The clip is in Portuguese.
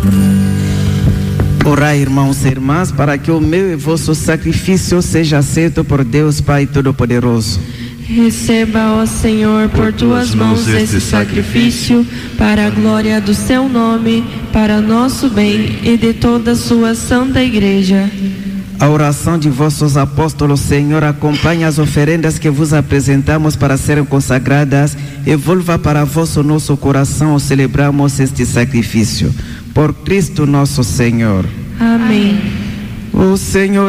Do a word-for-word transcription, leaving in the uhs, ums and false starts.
Orai, irmãos e irmãs, para que o meu e vosso sacrifício seja aceito por Deus Pai Todo-Poderoso. Receba, ó Senhor, por tuas mãos esse sacrifício, para a glória do seu nome, para nosso bem e de toda a sua santa igreja. A oração de vossos apóstolos, Senhor, acompanha as oferendas que vos apresentamos para serem consagradas e volva para vosso nosso coração ao celebrarmos este sacrifício. Por Cristo nosso Senhor. Amém. O Senhor